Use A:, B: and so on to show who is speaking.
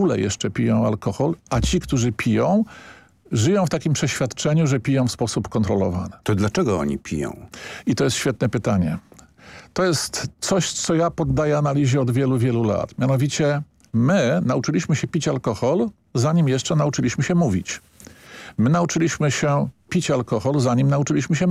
A: ogóle jeszcze piją alkohol, a ci, którzy piją, żyją w takim przeświadczeniu, że piją w sposób kontrolowany.
B: To dlaczego oni piją?
A: I to jest świetne pytanie. To jest coś, co ja poddaję analizie od wielu, wielu lat. Mianowicie my nauczyliśmy się pić alkohol, zanim jeszcze nauczyliśmy się mówić. My nauczyliśmy się pić alkohol, zanim nauczyliśmy się